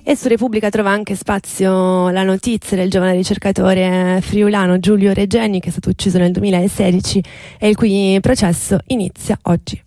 E su Repubblica trova anche spazio la notizia del giovane ricercatore friulano Giulio Regeni, che è stato ucciso nel 2016 e il cui processo inizia oggi.